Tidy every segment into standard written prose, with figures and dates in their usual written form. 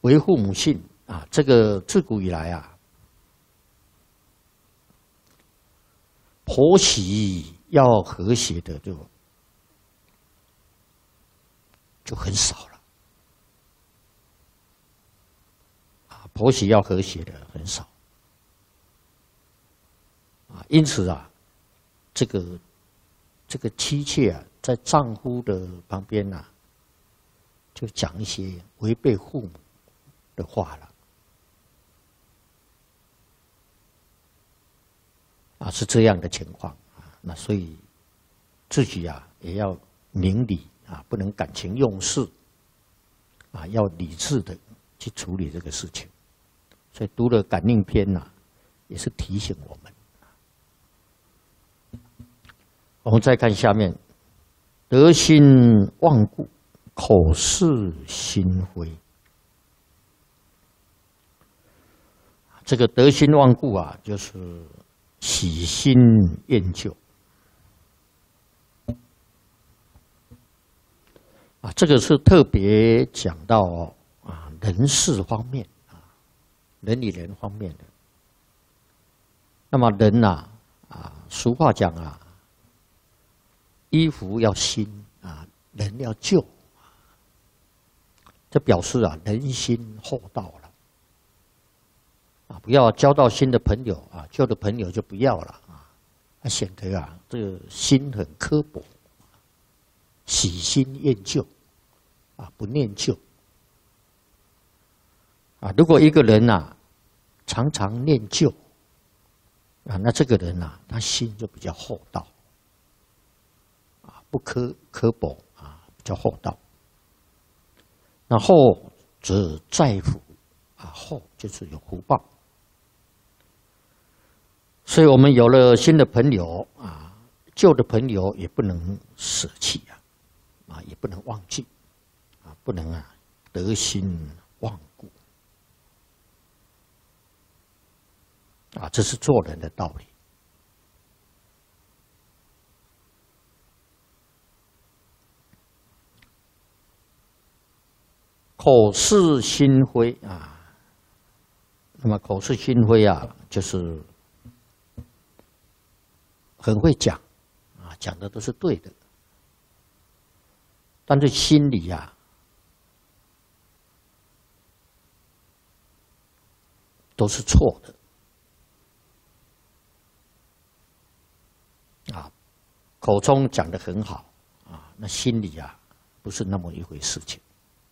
为父母性啊，这个自古以来啊，婆媳要和谐的就很少了啊，婆媳要和谐的很少啊，因此啊，这个妻妾啊，在丈夫的旁边啊，就讲一些违背父母的话了啊，是这样的情况啊。那所以自己啊也要明理啊，不能感情用事啊，要理智的去处理这个事情。所以读了《感应篇》呐，也是提醒我们。我们再看下面，得心忘故，口是心非。这个得心忘故啊，就是喜新厌旧啊，这个是特别讲到啊人事方面啊，人与人方面的。那么人呐啊，俗话讲啊，衣服要新啊，人要旧，这表示啊人心厚道了啊，不要交到新的朋友啊，旧的朋友就不要了啊，显得啊这个心很刻薄，喜新厌旧啊，不念旧啊。如果一个人呐常常念旧啊，那这个人呐他心就比较厚道。不刻薄啊，比较厚道。那厚则载福啊，厚就是有福报。所以我们有了新的朋友啊，旧的朋友也不能舍弃啊，也不能忘记啊，不能啊得心忘故啊，这是做人的道理。口是心非啊，那么口是心非啊，就是很会讲啊，讲的都是对的，但是心里啊都是错的啊，口中讲的很好啊，那心里啊不是那么一回事情。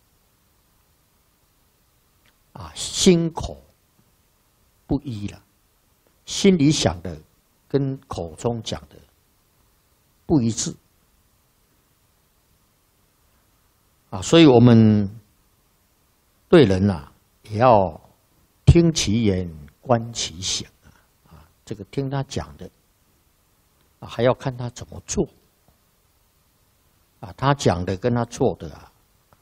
啊，心口不一了，心里想的跟口中讲的不一致啊，所以我们对人啊也要听其言，观其行啊，这个听他讲的啊，还要看他怎么做啊，他讲的跟他做的啊。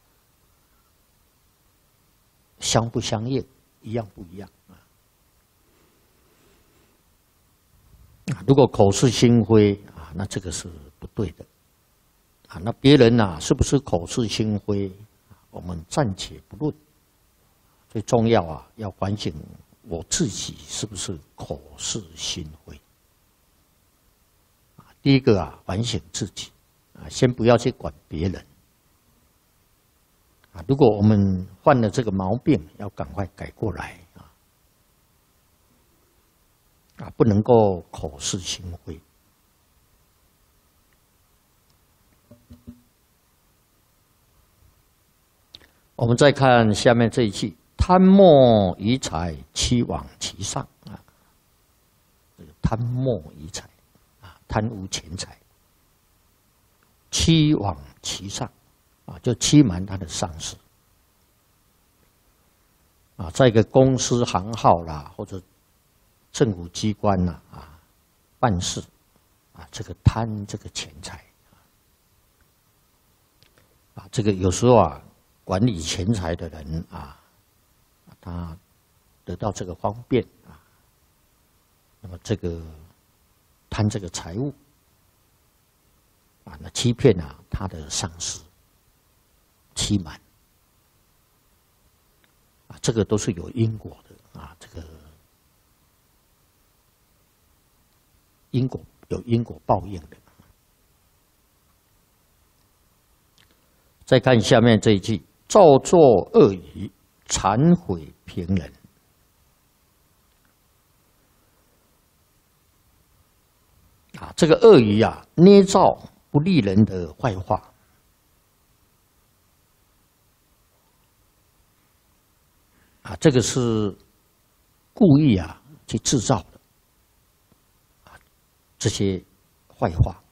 相不相应，一样不一样啊？如果口是心非啊，那这个是不对的啊。那别人呐，是不是口是心非，我们暂且不论。最重要啊，要反省我自己是不是口是心非。第一个啊，反省自己啊，先不要去管别人。啊，如果我们犯了这个毛病，要赶快改过来啊！不能够口是心非。我们再看下面这一句：贪墨遗财，妻往其上啊！贪墨遗财啊，贪污钱财，妻往其上。啊，就欺瞒他的上司啊，在一个公司行号啦，或者政府机关呐办事啊，这个贪这个钱财啊，这个有时候啊，管理钱财的人啊，他得到这个方便啊，那么这个贪这个财物啊，那欺骗啊他的上司。欺瞒这个都是有因果的啊，这个因果有因果报应的。再看下面这一句：造作恶语，忏悔平人。啊，这个恶语啊，捏造不利人的坏话。啊，这个是故意啊去制造的，啊，这些坏话，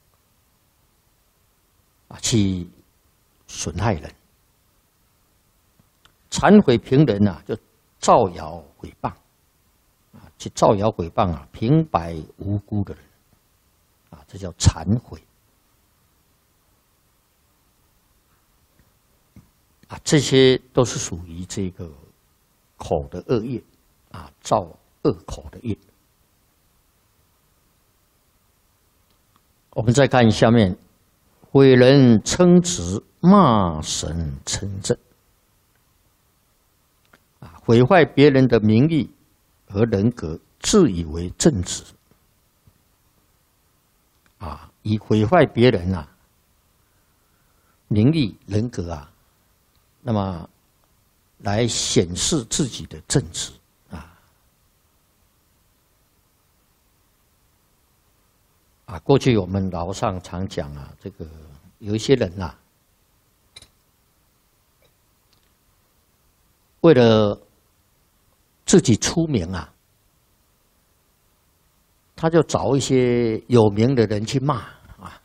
啊，去损害人。忏悔平人啊，就造谣诽谤，啊，去造谣诽谤啊，平白无辜的人，啊，这叫忏悔。啊，这些都是属于这个口的恶业，啊，造恶口的业。我们再看下面，毁人称职，骂神称正。啊，毁坏别人的名誉和人格，自以为正直。啊，以毁坏别人啊名誉、人格啊，那么来显示自己的正直啊。啊，过去我们老上常讲啊，这个有一些人啊，为了自己出名啊，他就找一些有名的人去骂啊，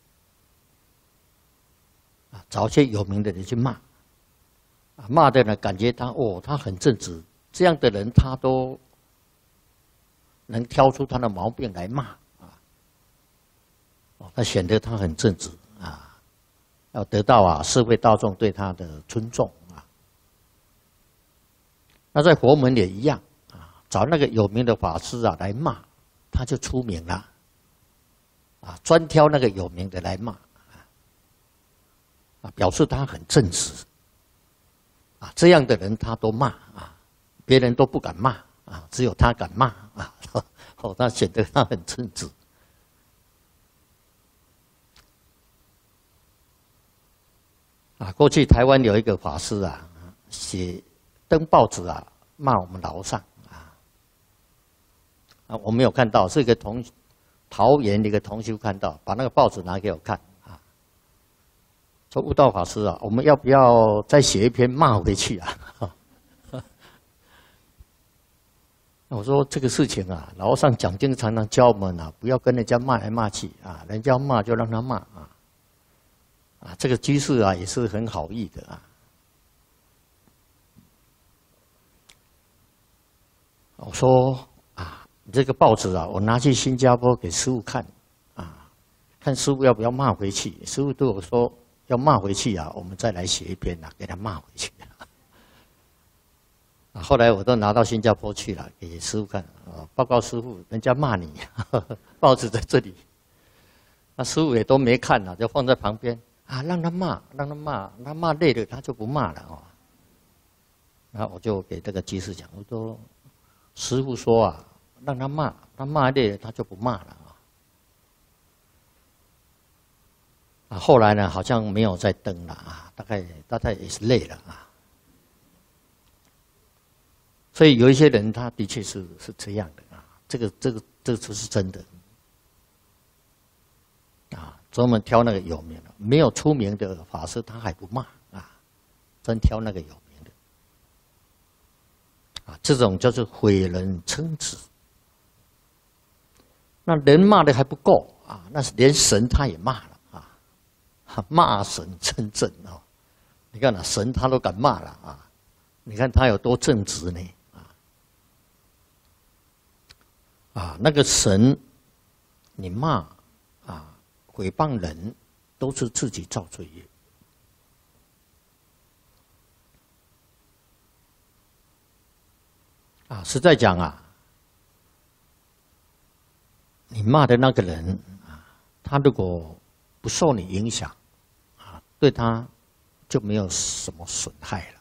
找一些有名的人去骂。骂的人感觉他很正直，这样的人他都能挑出他的毛病来骂啊，他显得他很正直啊，要得到啊社会大众对他的尊重啊。那在佛门也一样啊，找那个有名的法师啊来骂，他就出名了啊，专挑那个有名的来骂啊，表示他很正直。啊，这样的人他都骂啊，别人都不敢骂啊，只有他敢骂啊，他显得他很正直。啊，过去台湾有一个法师啊，登报纸啊，骂我们老上啊，我没有看到，是一个桃园的一个同修看到，把那个报纸拿给我看。说悟道法师啊，我们要不要再写一篇骂回去啊？我说这个事情啊，老和尚讲经常常教我们啊，不要跟人家骂来骂去啊，人家骂就让他骂啊，这个居士啊也是很好意的啊。我说啊，这个报纸啊，我拿去新加坡给师父看啊，看师父要不要骂回去。师父对我说，要骂回去啊，我们再来写一篇啊，给他骂回去。啊，后来我都拿到新加坡去了，给师父看啊，报告师父，人家骂你，报纸在这里。那师父也都没看啊，就放在旁边啊，让他骂，让他骂，他骂累了他就不骂了哦。然后我就给这个居士讲，我说师父说啊，让他骂，他骂累了他就不骂了。啊，后来呢，好像没有再登了啊，大概也是累了啊。所以有一些人，他的确是这样的啊，这个就是真的啊。专门挑那个有名的，没有出名的法师，他还不骂啊，专挑那个有名的啊，这种叫做毁人称职。那人骂的还不够啊，那是连神他也骂了。骂神称正哦，你看啊，神他都敢骂了啊，你看他有多正直呢啊，那个神，你骂啊，诽谤人，都是自己造罪业啊。实在讲啊，你骂的那个人啊，他如果不受你影响。对他就没有什么损害了。